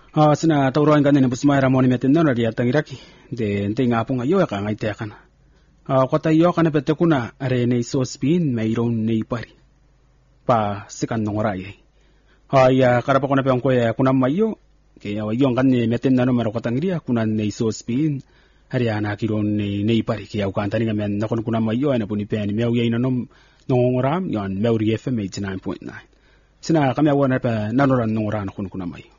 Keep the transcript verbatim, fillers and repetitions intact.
Ah, sina tauroin kan ne busmai ramoni metin no ria tangiraki de ntinga punga yo ka ngai te kana. Ah, kota yo kana pete kuna are nei so spin mai ron nei pari. Pa sikan nongorai. Ah, ya karapa kona pe onko ya kuna mayo ke ya yo kan ne metin no mero kota ngiria kuna nei so spin hari ana kiron nei nei pari ke ya kan tani ngamen nakon kuna mayo ana puni pe ni meu ye no nongoram yon meu ri F M eighty-nine point nine. Sina kami awon pa nanoran nongoran kun kuna mayo.